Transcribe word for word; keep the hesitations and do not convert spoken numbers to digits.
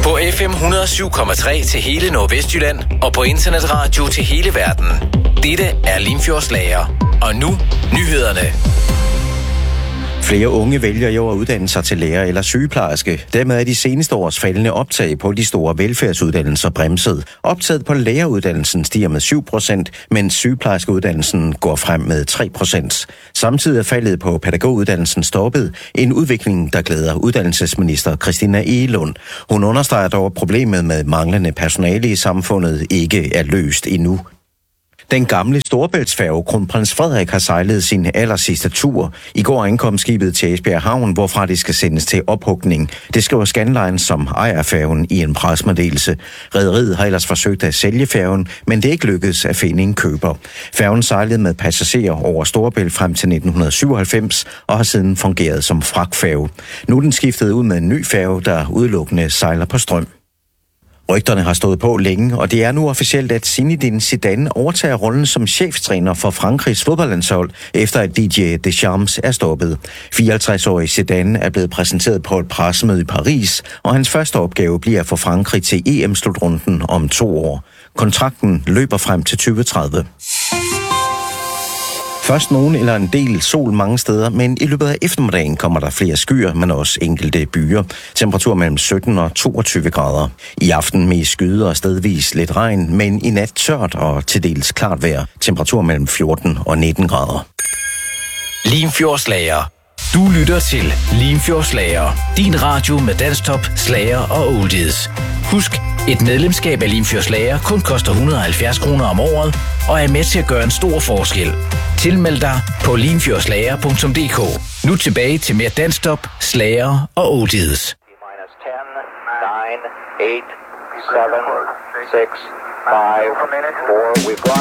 På F M et hundrede og syv komma tre til hele Nordvestjylland og på internetradio til hele verden. Dette er Limfjordslager. Og nu nyhederne. Flere unge vælger jo at uddanne sig til lærer eller sygeplejerske. Dermed er de seneste års faldende optag på de store velfærdsuddannelser bremset. Optaget på læreruddannelsen stiger med syv procent, mens sygeplejerskeuddannelsen går frem med tre procent. Samtidig er faldet på pædagoguddannelsen stoppet. En udvikling, der glæder uddannelsesminister Christina Egelund. Hun understreger dog, at problemet med manglende personale i samfundet ikke er løst endnu. Den gamle Storebæltsfærge Kronprins Frederik har sejlet sin allersidste tur. I går ankom skibet til Esbjerg Havn, hvorfra det skal sendes til ophugning. Det skriver Scandlines, som ejer færgen, i en pressemeddelelse. Rederiet har ellers forsøgt at sælge færgen, men det er ikke lykkedes at finde en køber. Færgen sejlede med passagerer over Storebælt frem til nitten syvoghalvfems og har siden fungeret som fragtfærge. Nu er den skiftet ud med en ny færge, der udelukkende sejler på strøm. Rygterne har stået på længe, og det er nu officielt, at Zinedine Zidane overtager rollen som cheftræner for Frankrigs fodboldlandshold, efter at Didier Deschamps er stoppet. fireoghalvtreds-årige Zidane er blevet præsenteret på et pressemøde i Paris, og hans første opgave bliver at få Frankrig til E M-slutrunden om to år. Kontrakten løber frem til tyve tredive. Først nogen eller en del sol mange steder, men i løbet af eftermiddagen kommer der flere skyer, men også enkelte byer. Temperatur mellem sytten og toogtyve grader. I aften med skyder og stedvis lidt regn, men i nat tørt og til dels klart vejr. Temperatur mellem fjorten og nitten grader. Limfjordslager. Du lytter til Limfjordslager. Din radio med dansktop, slager og oldies. Husk, et medlemskab af Limfjordslager kun koster et hundrede og halvfjerds kroner om året, og er med til at gøre en stor forskel. Tilmeld dig på limfjordslager punktum d k. Nu tilbage til mere dansktop, slager og oldies. ti, ni, otte, syv, seks, fem, fire, we've got